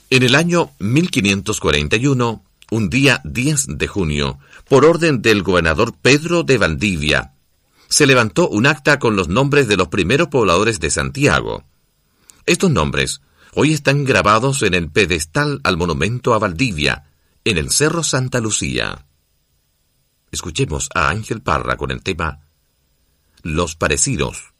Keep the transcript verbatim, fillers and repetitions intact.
En el año mil quinientos cuarenta y uno, un día diez de junio, por orden del gobernador Pedro de Valdivia, se levantó un acta con los nombres de los primeros pobladores de Santiago. Estos nombres hoy están grabados en el pedestal al monumento a Valdivia, en el Cerro Santa Lucía. Escuchemos a Ángel Parra con el tema Los Parecidos.